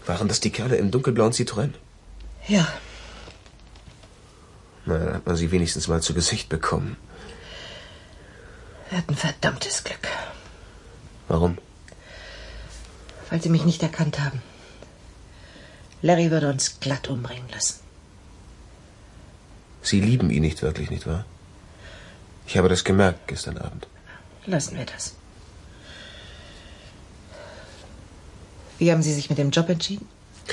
Waren das die Kerle im dunkelblauen Citroën? Ja. Na, dann hat man sie wenigstens mal zu Gesicht bekommen. Wir hatten verdammtes Glück. Warum? Weil sie mich nicht erkannt haben. Larry würde uns glatt umbringen lassen. Sie lieben ihn nicht wirklich, nicht wahr? Ich habe das gemerkt gestern Abend. Lassen wir das. Wie haben Sie sich mit dem Job entschieden?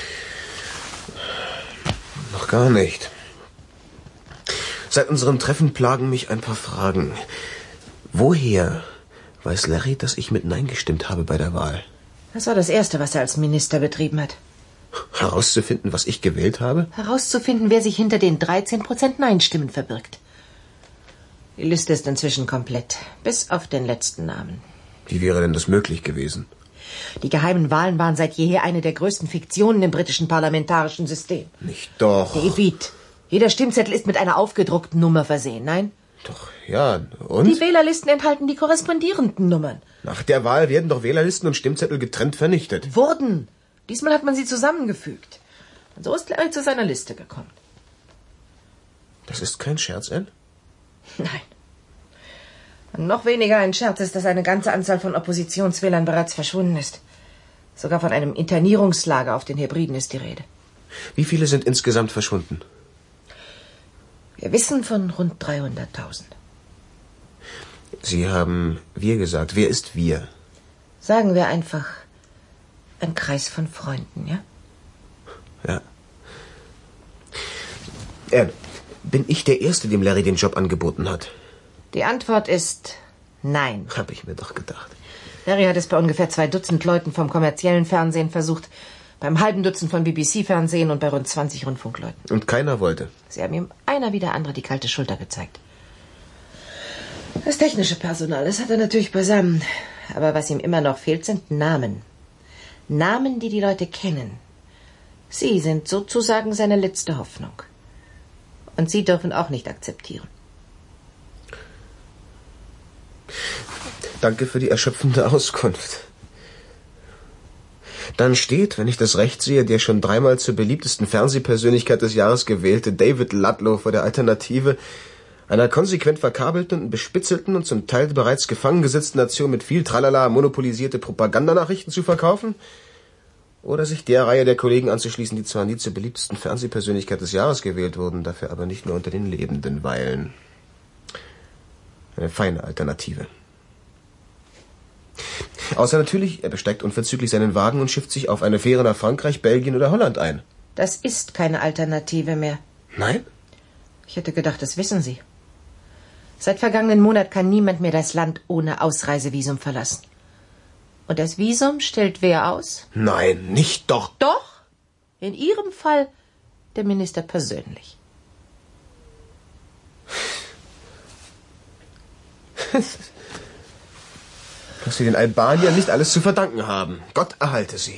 Noch gar nicht. Seit unserem Treffen plagen mich ein paar Fragen. Woher weiß Larry, dass ich mit Nein gestimmt habe bei der Wahl? Das war das Erste, was er als Minister betrieben hat. Herauszufinden, was ich gewählt habe? Herauszufinden, wer sich hinter den 13% Nein-Stimmen verbirgt. Die Liste ist inzwischen komplett, bis auf den letzten Namen. Wie wäre denn das möglich gewesen? Die geheimen Wahlen waren seit jeher eine der größten Fiktionen im britischen parlamentarischen System. Nicht doch. David, jeder Stimmzettel ist mit einer aufgedruckten Nummer versehen, nein? Doch, ja, und? Die Wählerlisten enthalten die korrespondierenden Nummern. Nach der Wahl werden doch Wählerlisten und Stimmzettel getrennt vernichtet. Wurden. Diesmal hat man sie zusammengefügt. Und so ist Larry zu seiner Liste gekommen. Das ist kein Scherz, Anne? Nein. Und noch weniger ein Scherz ist, dass eine ganze Anzahl von Oppositionswählern bereits verschwunden ist. Sogar von einem Internierungslager auf den Hebriden ist die Rede. Wie viele sind insgesamt verschwunden? Wir wissen von rund 300.000. Sie haben wir gesagt. Wer ist wir? Sagen wir einfach ein Kreis von Freunden, ja? Ja. Bin ich der Erste, dem Larry den Job angeboten hat? Die Antwort ist nein. Hab ich mir doch gedacht. Larry hat es bei ungefähr 2 Dutzend Leuten vom kommerziellen Fernsehen versucht, beim halben Dutzend von BBC-Fernsehen und bei rund 20 Rundfunkleuten. Und keiner wollte? Sie haben ihm einer wie der andere die kalte Schulter gezeigt. Das technische Personal, das hat er natürlich beisammen. Aber was ihm immer noch fehlt, sind Namen. Namen, die die Leute kennen. Sie sind sozusagen seine letzte Hoffnung. Und Sie dürfen auch nicht akzeptieren. Danke für die erschöpfende Auskunft. Dann steht, wenn ich das recht sehe, der schon 3-mal zur beliebtesten Fernsehpersönlichkeit des Jahres gewählte David Ludlow vor der Alternative, einer konsequent verkabelten und bespitzelten und zum Teil bereits gefangen gesetzten Nation mit viel Tralala monopolisierte Propagandanachrichten zu verkaufen? Oder sich der Reihe der Kollegen anzuschließen, die zwar nie zur beliebtesten Fernsehpersönlichkeit des Jahres gewählt wurden, dafür aber nicht mehr unter den Lebenden weilen. Eine feine Alternative. Außer natürlich, er besteigt unverzüglich seinen Wagen und schifft sich auf eine Fähre nach Frankreich, Belgien oder Holland ein. Das ist keine Alternative mehr. Nein? Ich hätte gedacht, das wissen Sie. Seit vergangenen Monat kann niemand mehr das Land ohne Ausreisevisum verlassen. Und das Visum stellt wer aus? Nein, nicht doch. Doch. In Ihrem Fall der Minister persönlich. Dass Sie den Albaniern nicht alles zu verdanken haben. Gott erhalte sie.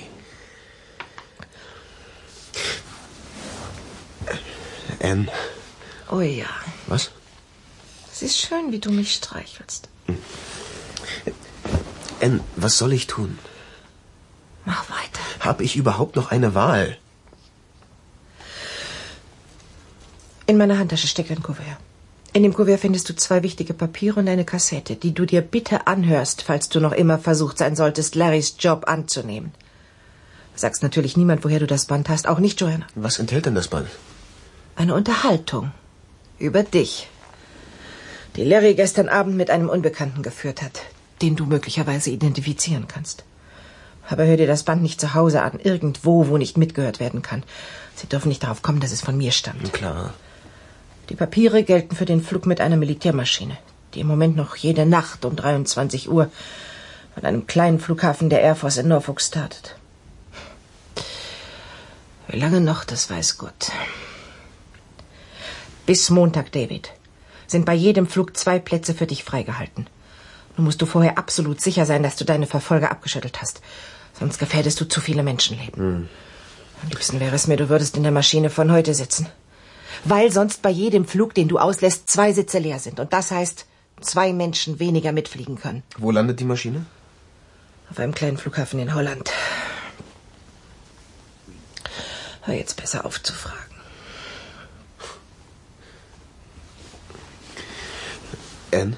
Anne. Oh ja. Was? Es ist schön, wie du mich streichelst. Anne, was soll ich tun? Mach weiter. Habe ich überhaupt noch eine Wahl? In meiner Handtasche steckt ein Kuvert. In dem Kuvert findest du 2 wichtige Papiere und eine Kassette, die du dir bitte anhörst, falls du noch immer versucht sein solltest, Larrys Job anzunehmen. Du sagst natürlich niemand, woher du das Band hast, auch nicht Joanna. Was enthält denn das Band? Eine Unterhaltung über dich, die Larry gestern Abend mit einem Unbekannten geführt hat, den du möglicherweise identifizieren kannst. Aber hör dir das Band nicht zu Hause an, irgendwo, wo nicht mitgehört werden kann. Sie dürfen nicht darauf kommen, dass es von mir stammt. Klar. Die Papiere gelten für den Flug mit einer Militärmaschine, die im Moment noch jede Nacht um 23 Uhr von einem kleinen Flughafen der Air Force in Norfolk startet. Wie lange noch, das weiß Gott. Bis Montag, David, sind bei jedem Flug 2 Plätze für dich freigehalten. Nun musst du vorher absolut sicher sein, dass du deine Verfolger abgeschüttelt hast. Sonst gefährdest du zu viele Menschenleben. Am liebsten wäre es mir, du würdest in der Maschine von heute sitzen. Weil sonst bei jedem Flug, den du auslässt, 2 Sitze leer sind. Und das heißt, 2 Menschen weniger mitfliegen können. Wo landet die Maschine? Auf einem kleinen Flughafen in Holland. Hör jetzt besser auf zu fragen. Anne,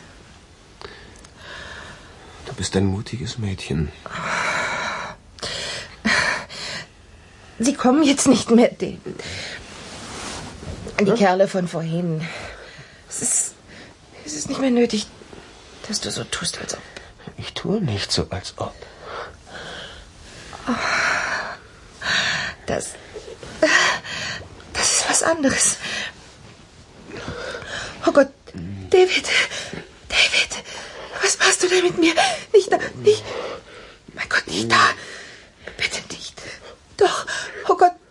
du bist ein mutiges Mädchen. Sie kommen jetzt nicht mehr, David. Die Kerle von vorhin. Es ist nicht mehr nötig, dass du so tust, als ob. Ich tue nicht so, als ob. Das ist was anderes. Oh Gott, David, was machst du denn mit mir? Nicht da, nicht. Mein Gott, nicht da. Bitte nicht. Doch, oh Gott.